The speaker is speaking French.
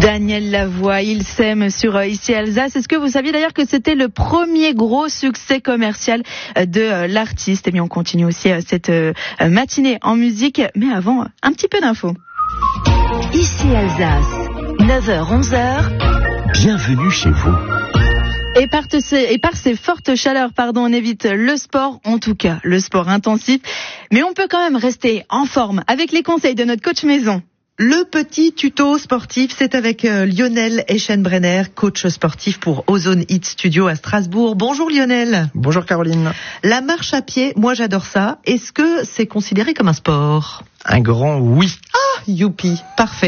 Daniel Lavoie, il s'aime sur Ici Alsace. Est-ce que vous saviez d'ailleurs que c'était le premier gros succès commercial de l'artiste? Et bien on continue aussi cette matinée en musique, mais avant, un petit peu d'infos. Ici Alsace, 9h-11h. Bienvenue chez vous. Et par ces fortes chaleurs, on évite le sport, en tout cas le sport intensif. Mais on peut quand même rester en forme avec les conseils de notre coach maison. Le petit tuto sportif, c'est avec Lionel Eschenbrenner, coach sportif pour Ozone Hit Studio à Strasbourg. Bonjour Lionel. Bonjour Caroline. La marche à pied, moi j'adore ça. Est-ce que c'est considéré comme un sport? Un grand oui. Ah, youpi, parfait.